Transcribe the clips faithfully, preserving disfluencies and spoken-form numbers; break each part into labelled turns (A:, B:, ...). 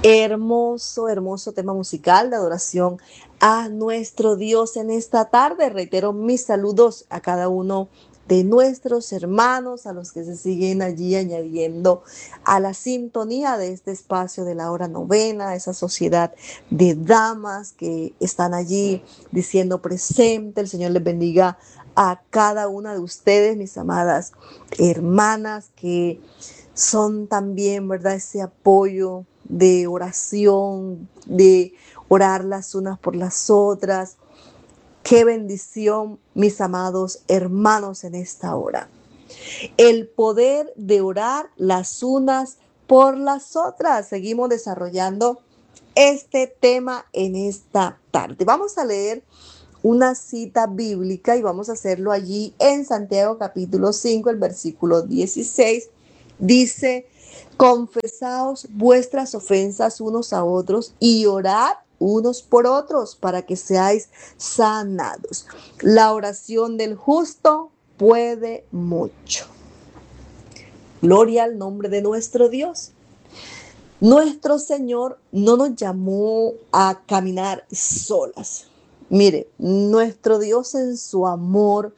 A: Hermoso, hermoso tema musical de adoración a nuestro Dios en esta tarde. Reitero mis saludos a cada uno de nuestros hermanos, a los que se siguen allí añadiendo a la sintonía de este espacio de la hora novena, esa sociedad de damas que están allí diciendo presente. El Señor les bendiga a cada una de ustedes, mis amadas hermanas, que son también, ¿verdad?, ese apoyo de oración, de orar las unas por las otras. Qué bendición, mis amados hermanos, en esta hora. El poder de orar las unas por las otras. Seguimos desarrollando este tema en esta tarde. Vamos a leer una cita bíblica y vamos a hacerlo allí en Santiago capítulo cinco, el versículo dieciséis. Dice: confesaos vuestras ofensas unos a otros y orad unos por otros para que seáis sanados. La oración del justo puede mucho. Gloria al nombre de nuestro Dios. Nuestro Señor no nos llamó a caminar solas. Mire, nuestro Dios en su amor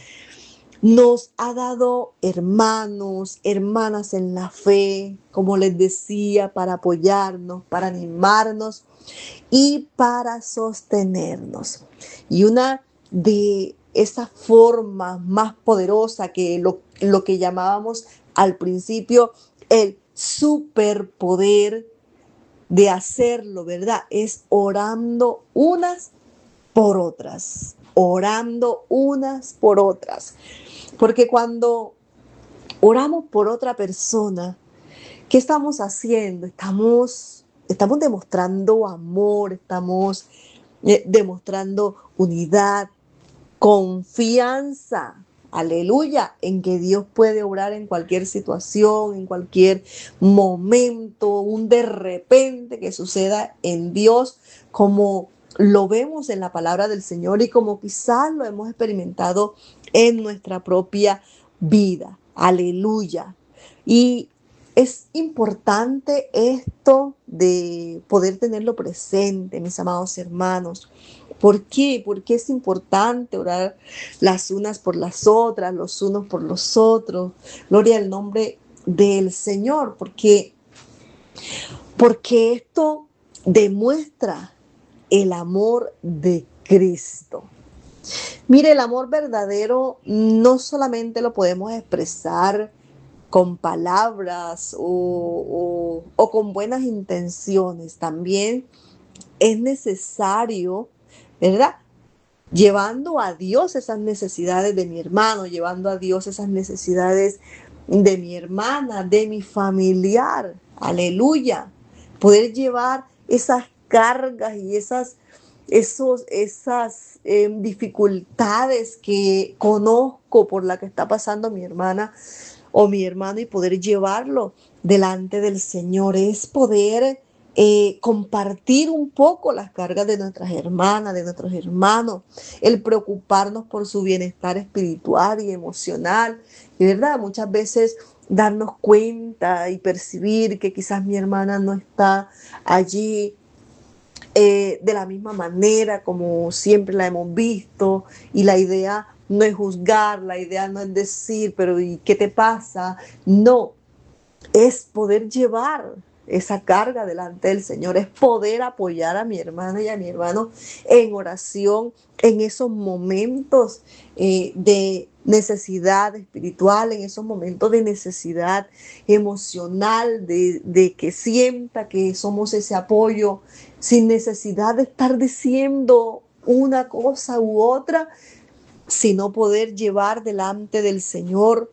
A: nos ha dado hermanos, hermanas en la fe, como les decía, para apoyarnos, para animarnos y para sostenernos. Y una de esas formas más poderosas que lo, lo que llamábamos al principio el superpoder de hacerlo, ¿verdad?, es orando unas por otras, orando unas por otras. Porque cuando oramos por otra persona, ¿qué estamos haciendo? Estamos, estamos demostrando amor, estamos eh, demostrando unidad, confianza, aleluya, en que Dios puede obrar en cualquier situación, en cualquier momento, un de repente que suceda en Dios, como lo vemos en la palabra del Señor y como quizás lo hemos experimentado en nuestra propia vida. Aleluya. Y es importante esto de poder tenerlo presente, mis amados hermanos. ¿Por qué? Porque es importante orar las unas por las otras, los unos por los otros. Gloria al nombre del Señor, porque, porque esto demuestra el amor de Cristo. Mire, el amor verdadero no solamente lo podemos expresar con palabras o, o, o con buenas intenciones, también es necesario, ¿verdad?, llevando a Dios esas necesidades de mi hermano, llevando a Dios esas necesidades de mi hermana, de mi familiar. Aleluya. Poder llevar esas cargas y esas, esos, esas eh, dificultades que conozco por la que está pasando mi hermana o mi hermano, y poder llevarlo delante del Señor. Es poder Eh, compartir un poco las cargas de nuestras hermanas, de nuestros hermanos, el preocuparnos por su bienestar espiritual y emocional, y verdad, muchas veces darnos cuenta y percibir que quizás mi hermana no está allí eh, de la misma manera como siempre la hemos visto, y la idea no es juzgar, la idea no es decir, pero ¿y qué te pasa? No, es poder llevar esa carga delante del Señor, es poder apoyar a mi hermana y a mi hermano en oración en esos momentos eh, de necesidad espiritual, en esos momentos de necesidad emocional, de, de que sienta que somos ese apoyo, sin necesidad de estar diciendo una cosa u otra, sino poder llevar delante del Señor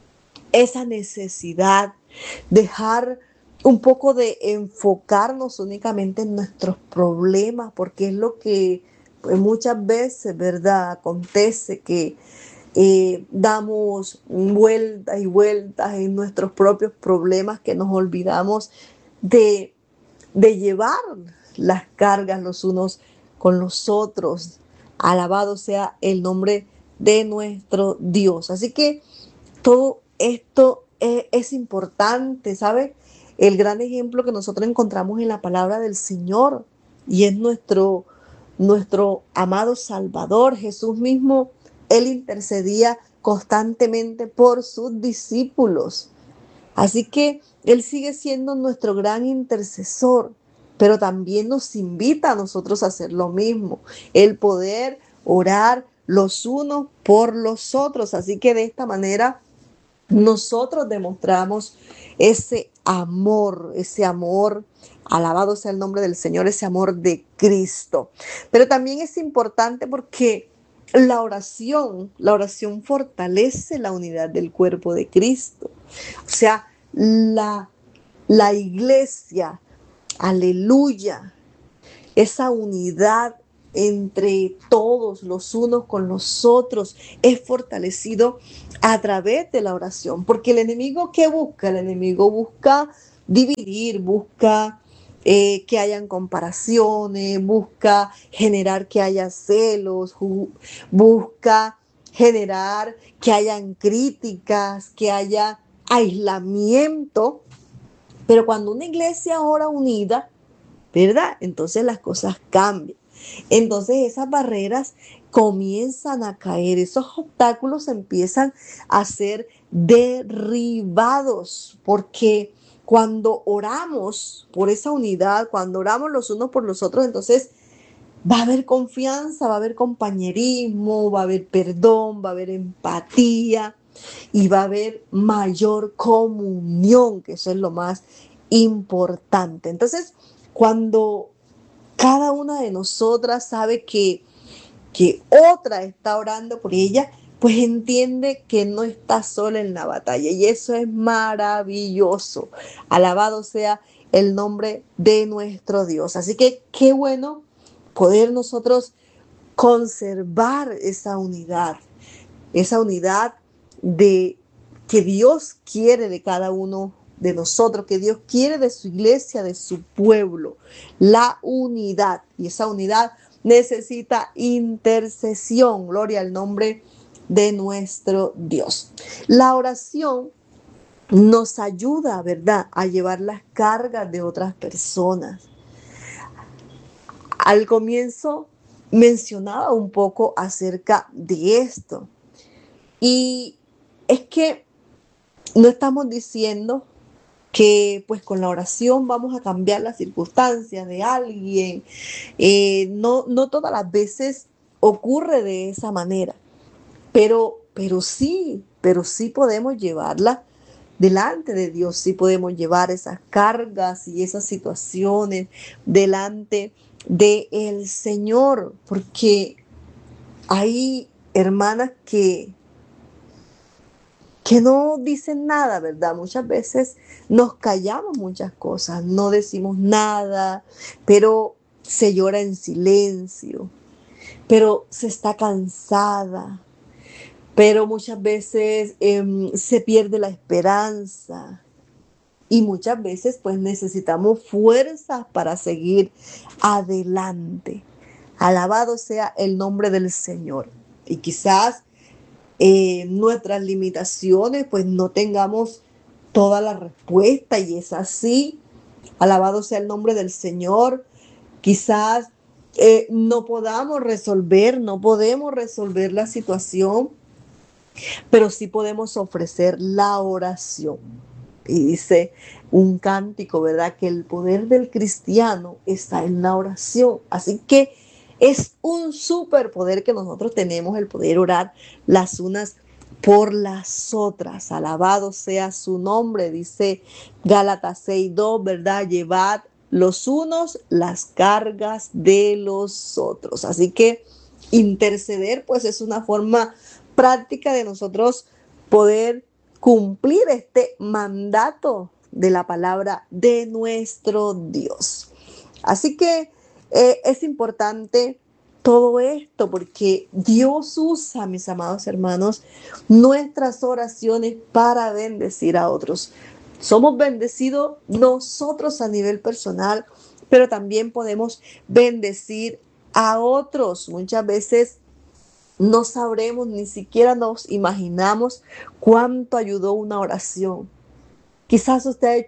A: esa necesidad, dejar un poco de enfocarnos únicamente en nuestros problemas, porque es lo que pues, muchas veces, ¿verdad?, acontece, que eh, damos vueltas y vueltas en nuestros propios problemas, que nos olvidamos de, de llevar las cargas los unos con los otros. Alabado sea el nombre de nuestro Dios. Así que todo esto es, es importante, ¿sabe? el gran ejemplo que nosotros encontramos en la palabra del Señor, y es nuestro, nuestro amado Salvador. Jesús mismo, Él intercedía constantemente por sus discípulos. Así que Él sigue siendo nuestro gran intercesor, pero también nos invita a nosotros a hacer lo mismo, el poder orar los unos por los otros. Así que de esta manera nosotros demostramos ese amor, ese amor, alabado sea el nombre del Señor, ese amor de Cristo. Pero también es importante porque la oración, la oración fortalece la unidad del cuerpo de Cristo. O sea, la, la iglesia, aleluya, esa unidad entre todos los unos con los otros es fortalecido a través de la oración, porque el enemigo, ¿qué busca? El enemigo busca dividir, busca eh, que hayan comparaciones, busca generar que haya celos, busca generar que hayan críticas, que haya aislamiento. Pero cuando una iglesia ora unida, ¿verdad? Entonces las cosas cambian. Entonces esas barreras comienzan a caer, esos obstáculos empiezan a ser derribados, porque cuando oramos por esa unidad, cuando oramos los unos por los otros, entonces va a haber confianza, va a haber compañerismo, va a haber perdón, va a haber empatía y va a haber mayor comunión, que eso es lo más importante. Entonces, cuando cada una de nosotras sabe que, que otra está orando por ella, pues entiende que no está sola en la batalla. Y eso es maravilloso. Alabado sea el nombre de nuestro Dios. Así que qué bueno poder nosotros conservar esa unidad, esa unidad de que Dios quiere de cada uno de nosotros, que Dios quiere de su iglesia, de su pueblo, la unidad. Y esa unidad necesita intercesión. Gloria al nombre de nuestro Dios. La oración nos ayuda, ¿verdad?, a llevar las cargas de otras personas. Al comienzo mencionaba un poco acerca de esto. Y es que no estamos diciendo que pues con la oración vamos a cambiar las circunstancias de alguien. Eh, no, no todas las veces ocurre de esa manera, pero, pero sí, pero sí podemos llevarla delante de Dios, sí podemos llevar esas cargas y esas situaciones delante del Señor, porque hay hermanas que que no dicen nada, ¿verdad? Muchas veces nos callamos muchas cosas, no decimos nada, pero se llora en silencio, pero se está cansada, pero muchas veces eh, se pierde la esperanza y muchas veces pues necesitamos fuerzas para seguir adelante. Alabado sea el nombre del Señor. Y quizás eh, nuestras limitaciones, pues no tengamos toda la respuesta y es así. Alabado sea el nombre del Señor. Quizás eh, no podamos resolver, no podemos resolver la situación, pero sí podemos ofrecer la oración. Y dice un cántico, ¿verdad?, que el poder del cristiano está en la oración. Así que es un superpoder que nosotros tenemos, el poder orar las unas por las otras. Alabado sea su nombre, dice Gálatas seis dos, ¿verdad? Llevad los unos las cargas de los otros. Así que interceder, pues es una forma práctica de nosotros poder cumplir este mandato de la palabra de nuestro Dios. Así que eh, es importante todo esto porque Dios usa, mis amados hermanos, nuestras oraciones para bendecir a otros. Somos bendecidos nosotros a nivel personal, pero también podemos bendecir a otros. Muchas veces no sabremos, ni siquiera nos imaginamos cuánto ayudó una oración. Quizás usted ha hecho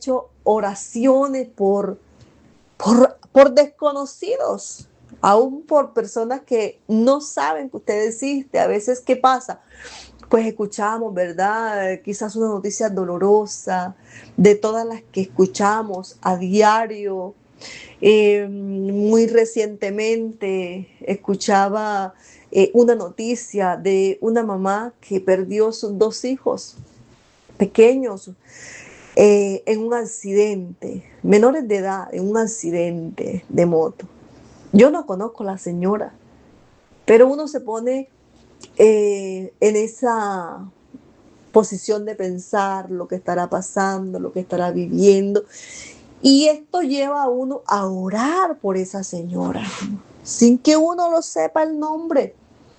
A: oraciones por, por, por desconocidos, aún por personas que no saben que usted existe. A veces, ¿qué pasa? Pues escuchamos, ¿verdad? Quizás una noticia dolorosa de todas las que escuchamos a diario. Eh, muy recientemente escuchaba eh, una noticia de una mamá que perdió sus dos hijos pequeños eh, en un accidente, menores de edad, en un accidente de moto. Yo no conozco a la señora, pero uno se pone eh, en esa posición de pensar lo que estará pasando, lo que estará viviendo. Y esto lleva a uno a orar por esa señora, sin que uno lo sepa el nombre.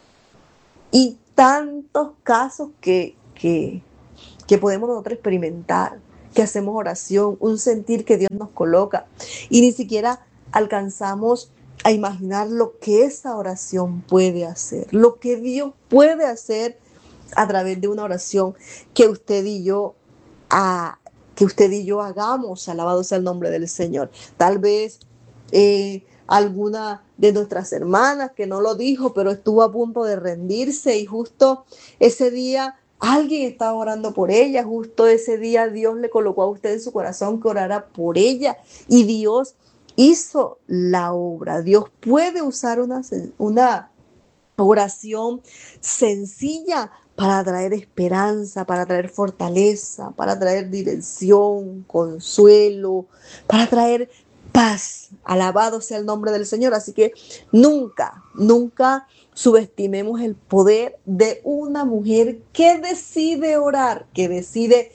A: Y tantos casos que, que, que podemos nosotros experimentar, que hacemos oración, un sentir que Dios nos coloca. Y ni siquiera alcanzamos a imaginar lo que esa oración puede hacer, lo que Dios puede hacer a través de una oración que usted y yo a, que usted y yo hagamos, alabado sea el nombre del Señor. Tal vez eh, alguna de nuestras hermanas que no lo dijo, pero estuvo a punto de rendirse y justo ese día alguien estaba orando por ella, justo ese día Dios le colocó a usted en su corazón que orara por ella y Dios hizo la obra. Dios puede usar una, una oración sencilla para traer esperanza, para traer fortaleza, para traer dirección, consuelo, para traer paz. Alabado sea el nombre del Señor. Así que nunca, nunca subestimemos el poder de una mujer que decide orar, que decide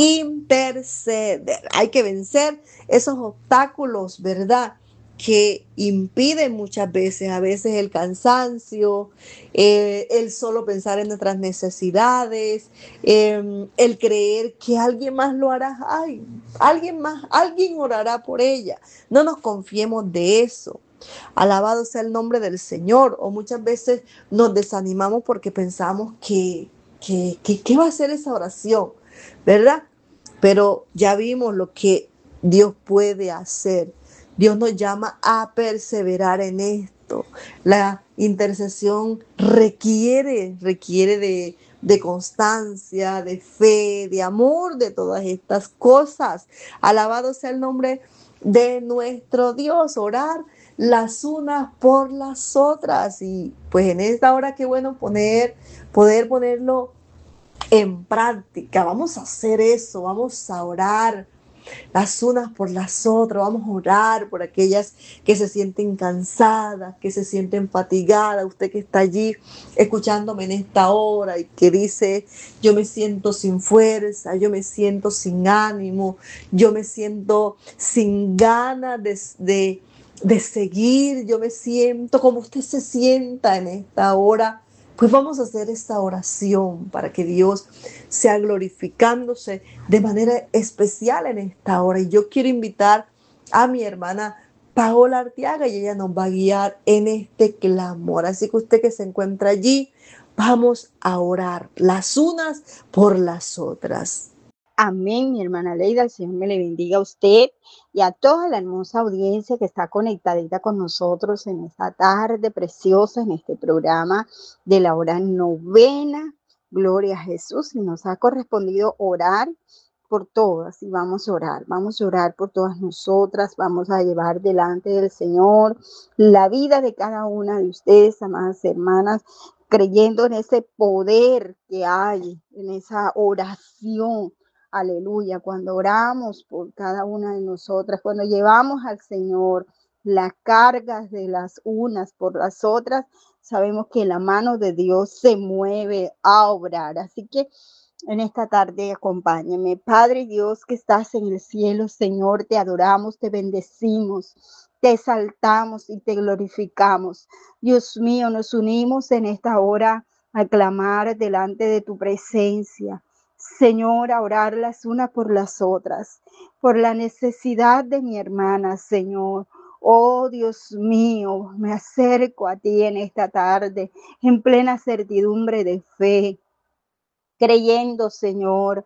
A: interceder. Hay que vencer esos obstáculos, ¿verdad?, que impiden muchas veces, a veces el cansancio, eh, el solo pensar en nuestras necesidades, eh, el creer que alguien más lo hará, ay, alguien más, alguien orará por ella. No nos confiemos de eso. Alabado sea el nombre del Señor. O muchas veces nos desanimamos porque pensamos que, que, que, ¿qué va a hacer esa oración? ¿Verdad? Pero ya vimos lo que Dios puede hacer. Dios nos llama a perseverar en esto. La intercesión requiere, requiere de, de constancia, de fe, de amor, de todas estas cosas. Alabado sea el nombre de nuestro Dios. Orar las unas por las otras. Y pues en esta hora qué bueno poner, poder ponerlo en práctica. Vamos a hacer eso, vamos a orar las unas por las otras, vamos a orar por aquellas que se sienten cansadas, que se sienten fatigadas, usted que está allí escuchándome en esta hora y que dice, yo me siento sin fuerza, yo me siento sin ánimo, yo me siento sin ganas de, de, de seguir, yo me siento como usted se sienta en esta hora. Pues vamos a hacer esta oración para que Dios sea glorificándose de manera especial en esta hora. Y yo quiero invitar a mi hermana Paola Arteaga y ella nos va a guiar en este clamor. Así que usted que se encuentra allí, vamos a orar las unas por las otras.
B: Amén, mi hermana Leida, el Señor me le bendiga a usted y a toda la hermosa audiencia que está conectadita con nosotros en esta tarde preciosa, en este programa de la hora novena. Gloria a Jesús, y nos ha correspondido orar por todas y vamos a orar, vamos a orar por todas nosotras, vamos a llevar delante del Señor la vida de cada una de ustedes, amadas hermanas, creyendo en ese poder que hay, en esa oración. Aleluya, cuando oramos por cada una de nosotras, cuando llevamos al Señor las cargas de las unas por las otras, sabemos que la mano de Dios se mueve a obrar. Así que en esta tarde acompáñame. Padre Dios que estás en el cielo, Señor, te adoramos, te bendecimos, te exaltamos y te glorificamos. Dios mío, nos unimos en esta hora a clamar delante de tu presencia. Señor, a orar las unas por las otras, por la necesidad de mi hermana, Señor. Oh Dios mío, me acerco a ti en esta tarde, en plena certidumbre de fe, creyendo, Señor,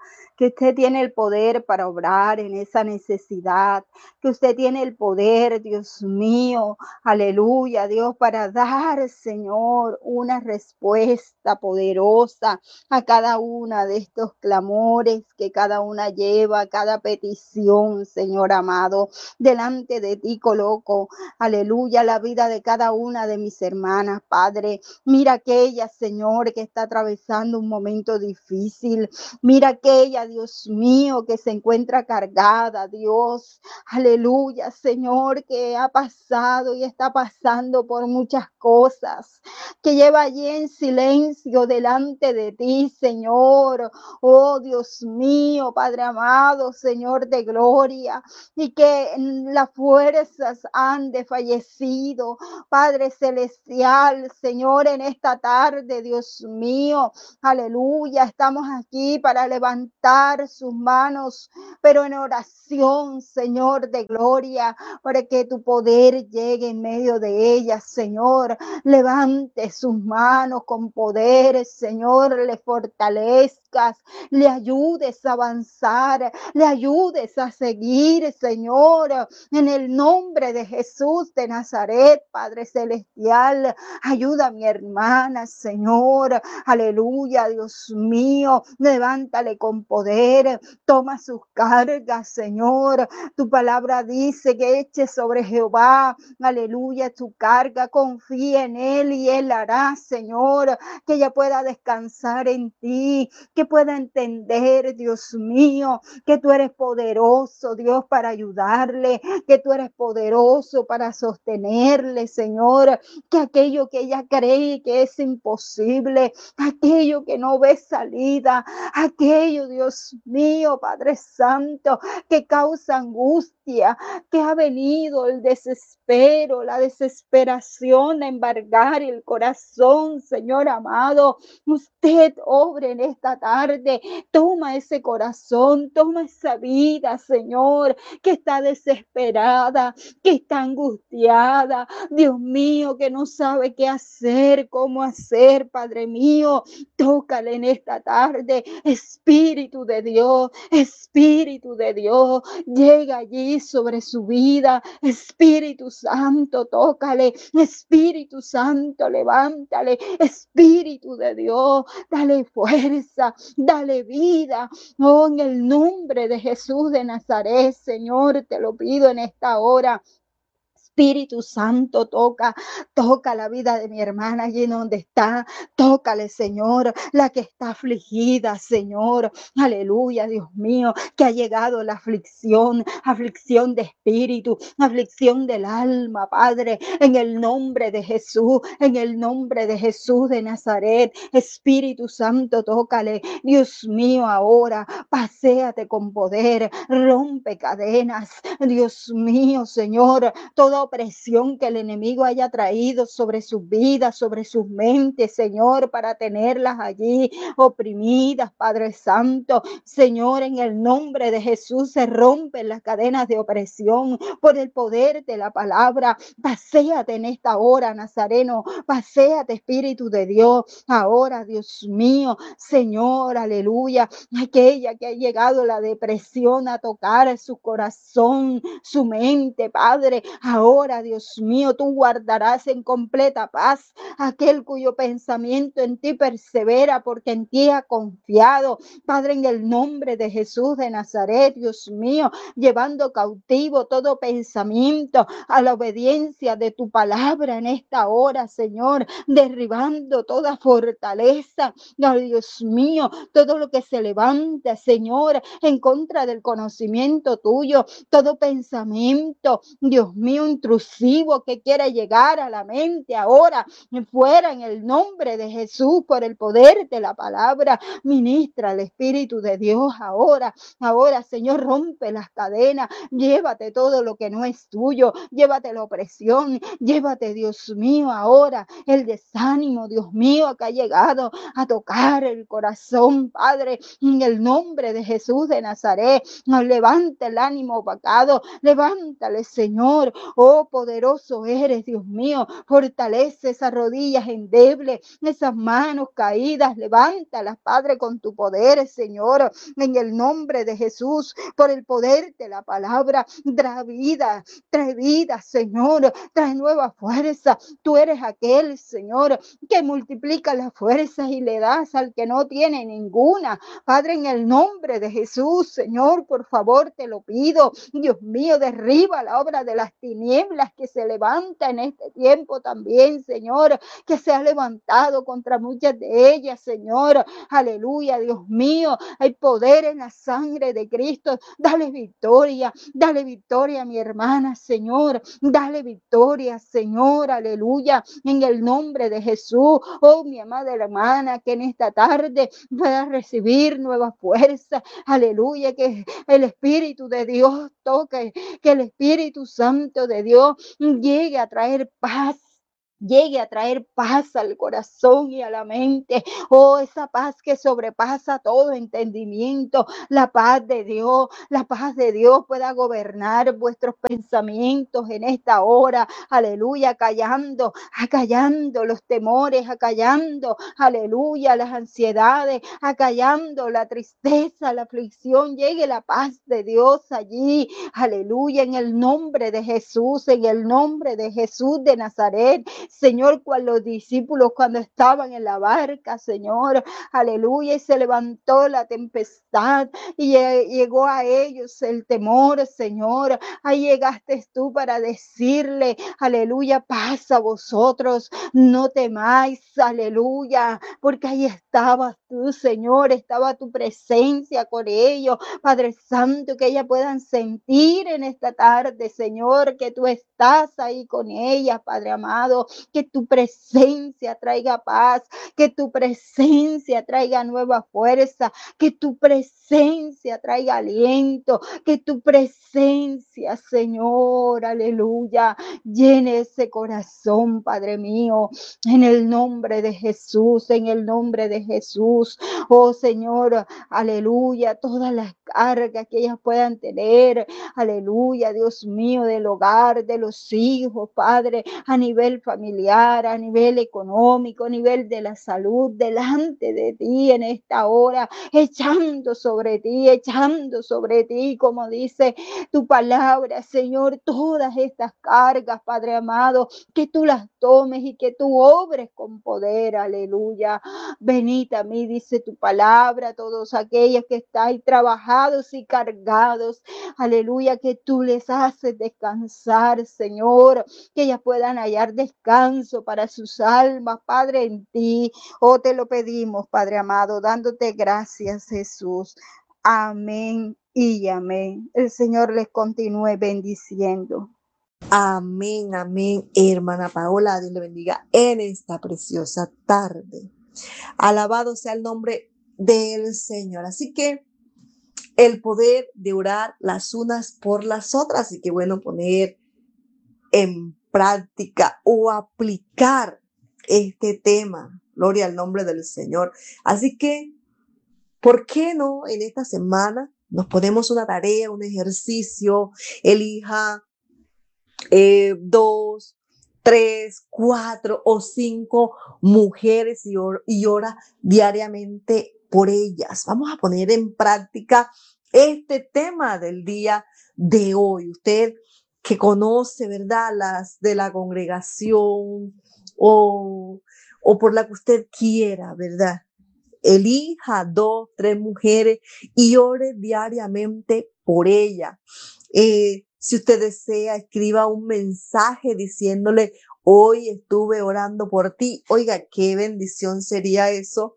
B: que usted tiene el poder para obrar en esa necesidad, que usted tiene el poder, Dios mío, aleluya, Dios, para dar, Señor, una respuesta poderosa a cada una de estos clamores que cada una lleva, cada petición, Señor amado, delante de ti coloco, aleluya, la vida de cada una de mis hermanas, Padre. Mira aquella, Señor, que está atravesando un momento difícil. Mira aquella, Dios mío, que se encuentra cargada, Dios. Aleluya, Señor, que ha pasado y está pasando por muchas cosas, que lleva allí en silencio delante de ti, Señor. Oh, Dios mío, Padre amado, Señor de gloria, y que las fuerzas han desfallecido, Padre celestial, Señor, en esta tarde, Dios mío, aleluya, estamos aquí para levantar sus manos, pero en oración, Señor de gloria, para que tu poder llegue en medio de ellas, Señor. Levante sus manos con poder, Señor, le fortalezcas, le ayudes a avanzar, le ayudes a seguir, Señor, en el nombre de Jesús de Nazaret, Padre celestial. Ayuda a mi hermana, Señor, aleluya, Dios mío, levántale con poder, toma sus cargas, Señor. Tu palabra dice que eche sobre Jehová, aleluya, tu carga, confía en él y él hará, Señor, que ella pueda descansar en ti, que pueda entender, Dios mío, que tú eres poderoso, Dios, para ayudarle, que tú eres poderoso para sostenerle, Señor, que aquello que ella cree que es imposible, aquello que no ve salida, aquello, Dios mío, Padre Santo, que causa angustia, que ha venido el desespero, la desesperación a embargar el corazón, Señor amado, usted obre en esta tarde, toma ese corazón, toma esa vida, Señor, que está desesperada, que está angustiada, Dios mío, que no sabe qué hacer, cómo hacer, Padre mío, tócale en esta tarde, Espíritu de Dios, Espíritu de Dios, llega allí sobre su vida, Espíritu Santo, tócale, Espíritu Santo, levántale, Espíritu de Dios, dale fuerza, dale vida, oh, en el nombre de Jesús de Nazaret, Señor, te lo pido en esta hora. Espíritu Santo, toca, toca la vida de mi hermana allí donde está, tócale, Señor, la que está afligida, Señor, aleluya, Dios mío, que ha llegado la aflicción, aflicción de espíritu, aflicción del alma, Padre, en el nombre de Jesús, en el nombre de Jesús de Nazaret, Espíritu Santo, tócale, Dios mío, ahora, paséate con poder, rompe cadenas, Dios mío, Señor, toda opresión que el enemigo haya traído sobre sus vidas, sobre sus mentes, Señor, para tenerlas allí oprimidas, Padre Santo, Señor, en el nombre de Jesús se rompen las cadenas de opresión por el poder de la palabra. Paséate en esta hora, Nazareno, paséate, Espíritu de Dios, ahora, Dios mío, Señor, aleluya, aquella que ha llegado la depresión a tocar su corazón, su mente, Padre, ahora, Dios mío, tú guardarás en completa paz aquel cuyo pensamiento en ti persevera, porque en ti ha confiado, Padre, en el nombre de Jesús de Nazaret, Dios mío, llevando cautivo todo pensamiento a la obediencia de tu palabra en esta hora, Señor, derribando toda fortaleza, oh, Dios mío, todo lo que se levanta, Señor, en contra del conocimiento tuyo, todo pensamiento, Dios mío, intrusivo que quiera llegar a la mente ahora, fuera en el nombre de Jesús, por el poder de la palabra, ministra el Espíritu de Dios ahora, ahora, Señor, rompe las cadenas, llévate todo lo que no es tuyo, llévate la opresión, llévate, Dios mío, ahora el desánimo, Dios mío, que ha llegado a tocar el corazón, Padre, en el nombre de Jesús de Nazaret, nos levanta el ánimo vacado, levántale, Señor, Oh, poderoso eres, Dios mío. Fortalece esas rodillas endebles, esas manos caídas. Levántalas, Padre, con tu poder, Señor, en el nombre de Jesús, por el poder de la palabra. Trae vida, trae vida, Señor. Trae nueva fuerza. Tú eres aquel, Señor, que multiplica las fuerzas y le das al que no tiene ninguna. Padre, en el nombre de Jesús, Señor, por favor, te lo pido. Dios mío, derriba la obra de las tinieblas que se levanta en este tiempo también, Señor, que se ha levantado contra muchas de ellas, Señor. Aleluya, Dios mío, hay poder en la sangre de Cristo. Dale victoria, dale victoria a mi hermana, Señor. Dale victoria, Señor, aleluya, en el nombre de Jesús. Oh, mi amada hermana, que en esta tarde pueda recibir nueva fuerza, aleluya, que el Espíritu de Dios toque, que el Espíritu Santo de Dios llegue a traer paz, llegue a traer paz al corazón y a la mente. Oh, esa paz que sobrepasa todo entendimiento, la paz de Dios, la paz de Dios pueda gobernar vuestros pensamientos en esta hora. Aleluya, acallando, acallando los temores, acallando, aleluya, las ansiedades, acallando la tristeza, la aflicción. Llegue la paz de Dios allí. Aleluya, en el nombre de Jesús, en el nombre de Jesús de Nazaret. Señor, cual los discípulos cuando estaban en la barca, Señor, aleluya, y se levantó la tempestad y llegó a ellos el temor, Señor. Ahí llegaste tú para decirle, aleluya, paz a vosotros, no temáis, aleluya, porque ahí estabas tú, Señor, estaba tu presencia con ellos, Padre Santo, que ellas puedan sentir en esta tarde, Señor, que tú estás ahí con ellas, Padre amado, que tu presencia traiga paz, que tu presencia traiga nueva fuerza, que tu presencia traiga aliento, que tu presencia, Señor, aleluya, llene ese corazón, Padre mío, en el nombre de Jesús, en el nombre de Jesús. Oh, Señor, aleluya, todas las cargas que ellas puedan tener, aleluya, Dios mío, del hogar, de los hijos, Padre, a nivel familiar, a nivel económico, a nivel de la salud, delante de ti en esta hora, echando sobre ti, echando sobre ti, como dice tu palabra, Señor, todas estas cargas, Padre amado, que tú las tomes y que tú obres con poder, aleluya. Venid a mí, dice tu palabra, todos aquellos que estáis trabajados y cargados, aleluya, que tú les haces descansar, Señor, que ellas puedan hallar descanso para sus almas, Padre, en ti. Oh, te lo pedimos, Padre amado, dándote gracias, Jesús. Amén y amén. El Señor les continúe bendiciendo.
A: Amén, amén, hermana Paola, Dios le bendiga en esta preciosa tarde. Alabado sea el nombre del Señor. Así que el poder de orar las unas por las otras, así que bueno, poner en práctica o aplicar este tema. Gloria al nombre del Señor. Así que, ¿por qué no en esta semana nos ponemos una tarea, un ejercicio? Elija eh, dos, tres, cuatro o cinco mujeres y, or y ora diariamente por ellas. Vamos a poner en práctica este tema del día de hoy. Usted que conoce, ¿verdad?, las de la congregación o, o por la que usted quiera, ¿verdad? Elija dos, tres mujeres y ore diariamente por ella. Eh, si usted desea, escriba un mensaje diciéndole, hoy estuve orando por ti. Oiga, qué bendición sería eso,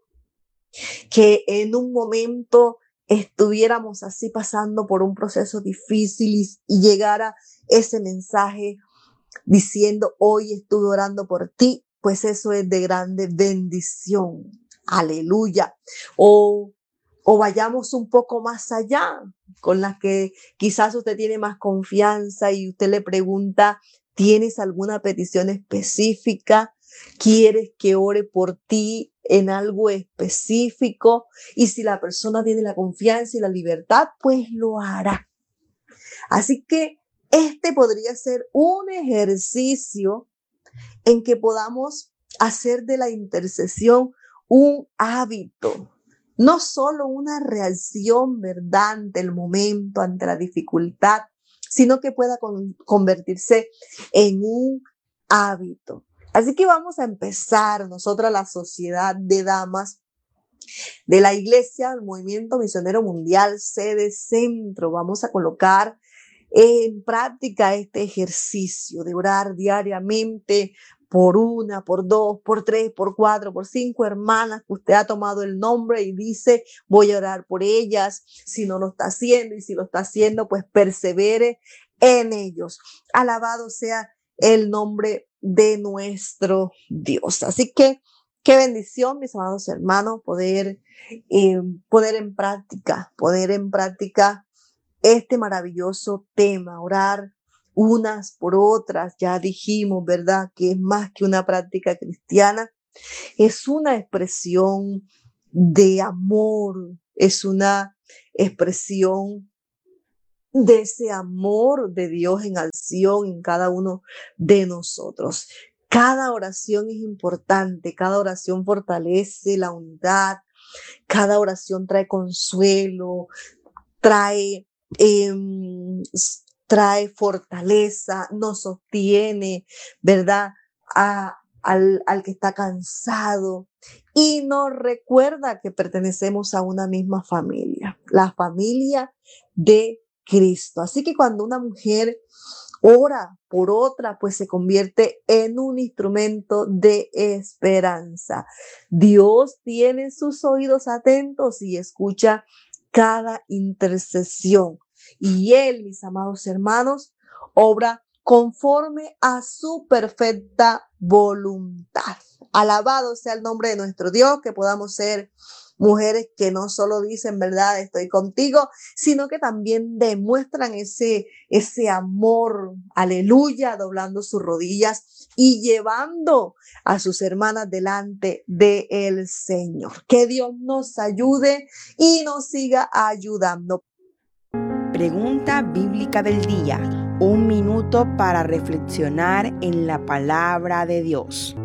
A: que en un momento estuviéramos así pasando por un proceso difícil y, y llegara ese mensaje diciendo, hoy estuve orando por ti. Pues eso es de grande bendición. Aleluya. O, o vayamos un poco más allá, con las que quizás usted tiene más confianza y usted le pregunta, ¿tienes alguna petición específica? ¿Quieres que ore por ti en algo específico? Y si la persona tiene la confianza y la libertad, pues lo hará. Así que este podría ser un ejercicio en que podamos hacer de la intercesión un hábito, no solo una reacción, ¿verdad?, ante el momento, ante la dificultad, sino que pueda con, convertirse en un hábito. Así que vamos a empezar nosotras, la sociedad de damas de la Iglesia del Movimiento Misionero Mundial, sede Centro. Vamos a colocar en práctica este ejercicio de orar diariamente por una, por dos, por tres, por cuatro, por cinco hermanas que usted ha tomado el nombre y dice, voy a orar por ellas. Si no lo está haciendo, y si lo está haciendo, pues persevere en ellos. Alabado sea el nombre de nuestro Dios. Así que qué bendición, mis amados hermanos, poder, eh, poner en práctica, poner en práctica este maravilloso tema, orar unas por otras. Ya dijimos, ¿verdad?, que es más que una práctica cristiana, es una expresión de amor, es una expresión de ese amor de Dios en acción en cada uno de nosotros. Cada oración es importante, cada oración fortalece la unidad, cada oración trae consuelo, trae, eh, trae fortaleza, nos sostiene, ¿verdad?, A, al, al que está cansado, y nos recuerda que pertenecemos a una misma familia, la familia de Cristo. Así que cuando una mujer ora por otra, pues se convierte en un instrumento de esperanza. Dios tiene sus oídos atentos y escucha cada intercesión. Y Él, mis amados hermanos, obra conforme a su perfecta voluntad. Alabado sea el nombre de nuestro Dios, que podamos ser mujeres que no solo dicen, verdad, estoy contigo, sino que también demuestran ese, ese amor, aleluya, doblando sus rodillas y llevando a sus hermanas delante del Señor. Que Dios nos ayude y nos siga ayudando.
C: Pregunta bíblica del día. Un minuto para reflexionar en la palabra de Dios.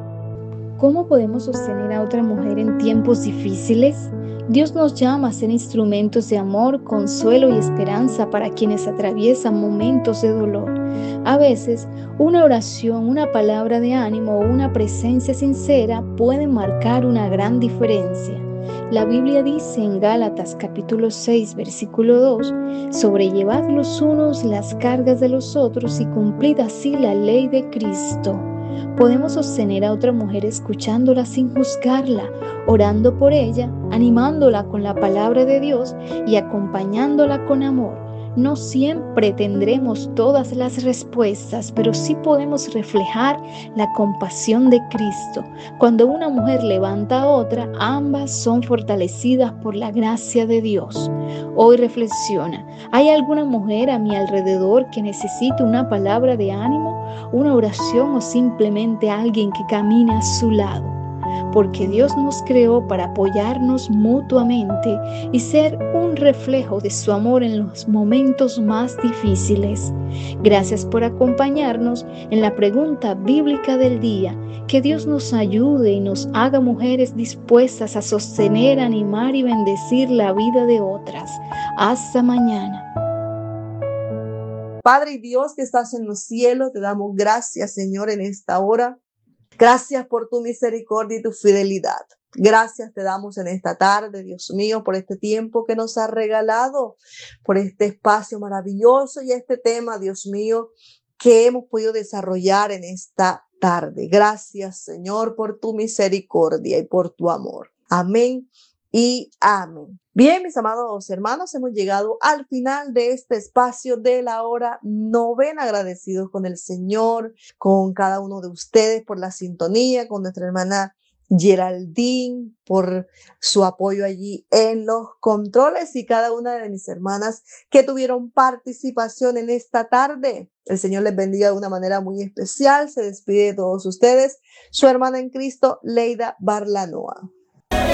D: ¿Cómo podemos sostener a otra mujer en tiempos difíciles? Dios nos llama a ser instrumentos de amor, consuelo y esperanza para quienes atraviesan momentos de dolor. A veces, una oración, una palabra de ánimo o una presencia sincera pueden marcar una gran diferencia. La Biblia dice en Gálatas capítulo seis, versículo dos, sobrellevad los unos las cargas de los otros y cumplid así la ley de Cristo. Podemos sostener a otra mujer escuchándola sin juzgarla, orando por ella, animándola con la palabra de Dios y acompañándola con amor. No siempre tendremos todas las respuestas, pero sí podemos reflejar la compasión de Cristo. Cuando una mujer levanta a otra, ambas son fortalecidas por la gracia de Dios. Hoy reflexiona, ¿hay alguna mujer a mi alrededor que necesite una palabra de ánimo, una oración o simplemente alguien que camine a su lado? Porque Dios nos creó para apoyarnos mutuamente y ser un reflejo de su amor en los momentos más difíciles. Gracias por acompañarnos en la pregunta bíblica del día. Que Dios nos ayude y nos haga mujeres dispuestas a sostener, animar y bendecir la vida de otras. Hasta mañana.
A: Padre y Dios que estás en los cielos, te damos gracias, Señor, en esta hora. Gracias por tu misericordia y tu fidelidad. Gracias te damos en esta tarde, Dios mío, por este tiempo que nos has regalado, por este espacio maravilloso y este tema, Dios mío, que hemos podido desarrollar en esta tarde. Gracias, Señor, por tu misericordia y por tu amor. Amén y amén. Bien, mis amados hermanos, hemos llegado al final de este espacio de la hora novena, agradecidos con el Señor, con cada uno de ustedes por la sintonía, con nuestra hermana Geraldine por su apoyo allí en los controles y cada una de mis hermanas que tuvieron participación en esta tarde. El Señor les bendiga de una manera muy especial. Se despide de todos ustedes su hermana en Cristo, Leida Barlanoa.